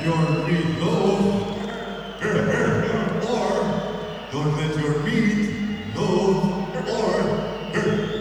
your meatloaf. Or don't let your meat loaf or